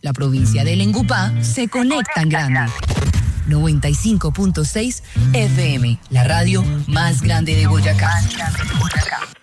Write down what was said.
La provincia del Engupá se conecta en grande. 95.6 FM, la radio más grande de Boyacá.